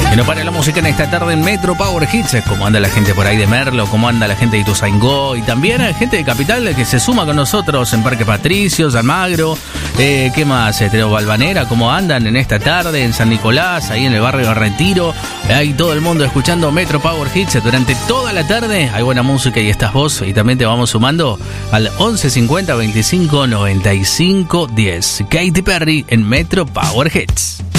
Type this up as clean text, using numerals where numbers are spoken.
Que no para la música en esta tarde en Metro Power Hits. Cómo anda la gente por ahí de Merlo, cómo anda la gente de Ituzaingó. Y también hay gente de Capital que se suma con nosotros en Parque Patricios, Almagro. ¿Qué más? Tenemos Balvanera, cómo andan en esta tarde en San Nicolás, ahí en el barrio de Retiro. Hay todo el mundo escuchando Metro Power Hits durante toda la tarde. Hay buena música y estás vos. Y también te vamos sumando al 11 50 25 95 10. Katy Perry en Metro Power Hits.